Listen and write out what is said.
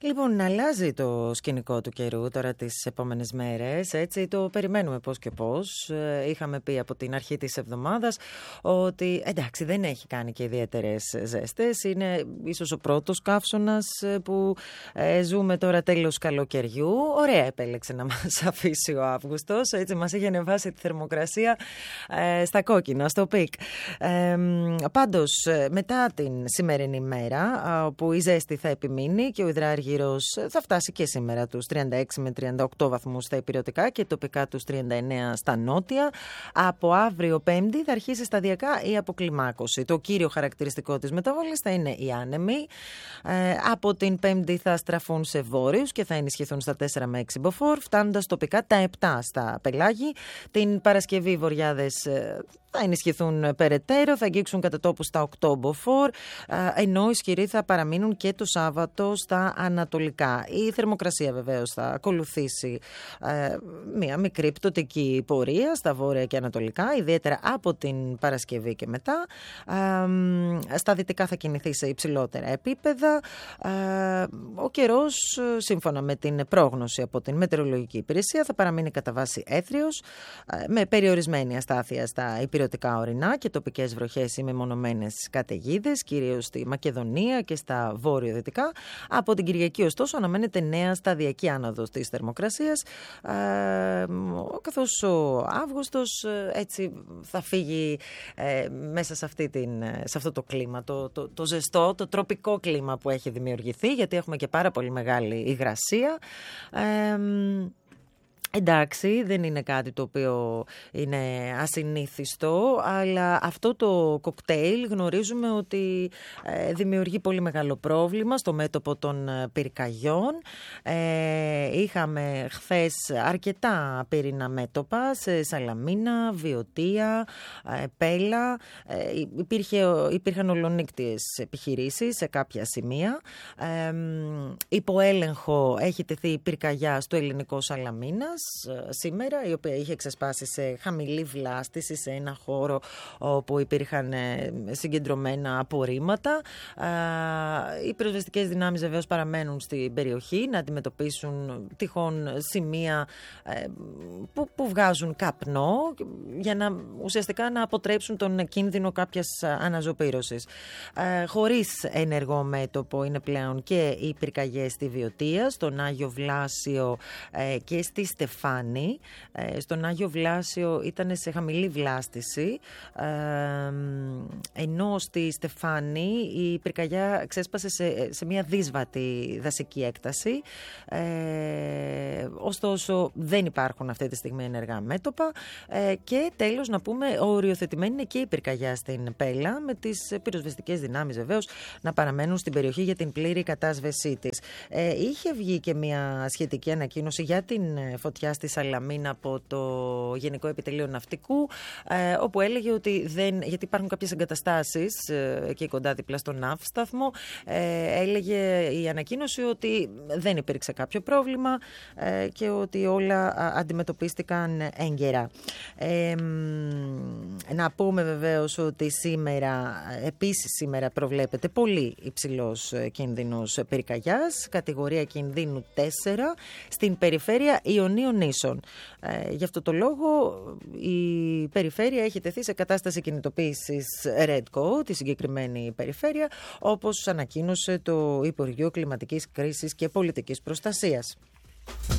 Λοιπόν, αλλάζει το σκηνικό του καιρού τώρα τις επόμενες μέρες, έτσι το περιμένουμε πώς και πώς. Είχαμε πει από την αρχή της εβδομάδας ότι εντάξει δεν έχει κάνει και ιδιαίτερες ζέστες, είναι ίσως ο πρώτος καύσωνας που ζούμε τώρα τέλος καλοκαιριού. Ωραία επέλεξε να μας αφήσει ο Αύγουστος, έτσι μας είχε ανεβάσει τη θερμοκρασία στα κόκκινα, στο πικ. Πάντως μετά την σημερινή μέρα που η ζέστη θα επιμείνει και ο υδράργυρος θα φτάσει και σήμερα τους 36 με 38 βαθμούς στα ηπειρωτικά και τοπικά τους 39 στα νότια. Από αύριο Πέμπτη θα αρχίσει σταδιακά η αποκλιμάκωση. Το κύριο χαρακτηριστικό της μεταβολής θα είναι οι άνεμοι. Από την Πέμπτη θα στραφούν σε βόρειους και θα ενισχυθούν στα 4 με 6 μποφόρ, φτάνοντας τοπικά τα 7 στα πελάγη. Την Παρασκευή οι βοριάδες θα ενισχυθούν περαιτέρω, θα αγγίξουν κατά τόπου στα 8 μποφόρ, ενώ ισχυροί θα παραμείνουν και το Σάββατο στα ανατολικά. Η θερμοκρασία βεβαίως θα ακολουθήσει μία μικρή πτωτική πορεία στα βόρεια και ανατολικά, ιδιαίτερα από την Παρασκευή και μετά. Στα δυτικά θα κινηθεί σε υψηλότερα επίπεδα. Ο καιρός, σύμφωνα με την πρόγνωση από την Μετεωρολογική Υπηρεσία, θα παραμείνει κατά βάση έθριος, με περιορισμένη αστάθεια στα ηπειρωτικά ορεινά και τοπικές βροχές ή μεμονωμένες καταιγίδες, κυρίως στη Μακεδονία και στα βόρειο-δυτικά. Από την Κυριακή, ωστόσο, αναμένεται νέα σταδιακή άνοδος της θερμοκρασίας, καθώς ο Αύγουστος έτσι θα φύγει μέσα σε αυτό το κλίμα, το ζεστό, το τροπικό κλίμα που έχει δημιουργηθεί, γιατί έχουμε και πάρα πολύ μεγάλη υγρασία. Εντάξει, δεν είναι κάτι το οποίο είναι ασυνήθιστο, αλλά αυτό το κοκτέιλ γνωρίζουμε ότι δημιουργεί πολύ μεγάλο πρόβλημα στο μέτωπο των πυρκαγιών. Είχαμε χθες αρκετά πύρινα μέτωπα σε Σαλαμίνα, Βιωτία, Πέλα. Υπήρχαν ολονύκτιες επιχειρήσεις σε κάποια σημεία. Υπό έλεγχο έχει τεθεί η πυρκαγιά στο ελληνικό Σαλαμίνας σήμερα, η οποία είχε ξεσπάσει σε χαμηλή βλάστηση σε ένα χώρο όπου υπήρχαν συγκεντρωμένα απορρίμματα. Οι πυροσβεστικές δυνάμεις βεβαίως παραμένουν στην περιοχή να αντιμετωπίσουν τυχόν σημεία που βγάζουν καπνό για ουσιαστικά να αποτρέψουν τον κίνδυνο κάποιας αναζωπήρωσης. Χωρίς ενεργό μέτωπο είναι πλέον και οι πυρκαγιές στη Βιωτία, στον Άγιο Βλάσιο και στη Στεφάνη. Στον Άγιο Βλάσιο ήταν σε χαμηλή βλάστηση, ενώ στη Στεφάνη η πυρκαγιά ξέσπασε σε μια δύσβατη δασική έκταση. Ωστόσο δεν υπάρχουν αυτή τη στιγμή ενεργά μέτωπα. Και τέλος να πούμε, οριοθετημένη είναι και η πυρκαγιά στην Πέλα, με τις πυροσβεστικές δυνάμεις βεβαίως να παραμένουν στην περιοχή για την πλήρη κατάσβεσή της. Είχε βγει και μια σχετική ανακοίνωση για την φωτιά στη Σαλαμίνα από το Γενικό Επιτελείο Ναυτικού, όπου έλεγε ότι γιατί υπάρχουν κάποιες εγκαταστάσεις εκεί κοντά δίπλα στον ναύσταθμο, έλεγε η ανακοίνωση ότι δεν υπήρξε κάποιο πρόβλημα και ότι όλα αντιμετωπίστηκαν έγκαιρα. Να πούμε βεβαίως ότι σήμερα προβλέπεται πολύ υψηλός κίνδυνος πυρκαγιάς, κατηγορία κινδύνου 4 στην περιφέρεια Ιωνίων Νήσων. Γι' αυτό το λόγο η περιφέρεια έχει τεθεί σε κατάσταση κινητοποίησης REDCO, τη συγκεκριμένη περιφέρεια, όπως ανακοίνωσε το Υπουργείο Κλιματικής Κρίσης και Πολιτικής Προστασίας.